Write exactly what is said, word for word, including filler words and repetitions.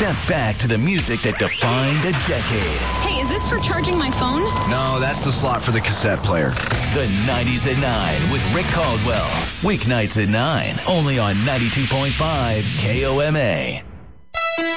step back to the music that defined a decade. Hey, is this for charging my phone? No, that's the slot for the cassette player. The nineties at nine with Rick Caldwell. Weeknights at nine, only on ninety-two point five K O M A.